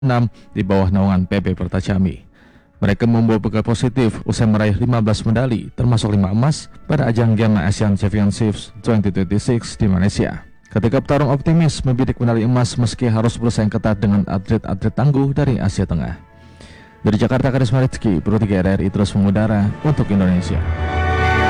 6 di bawah naungan PB Pertacami. Mereka membawa bekal positif usai meraih 15 medali, termasuk 5 emas pada ajang Game Asian Championships 2026 di Malaysia. Ketika petarung optimis membidik medali emas meski harus bersaing ketat dengan atlet-atlet tangguh dari Asia Tengah. Dari Jakarta, Karisma Rizky, Pro 3 RRI terus mengudara untuk Indonesia.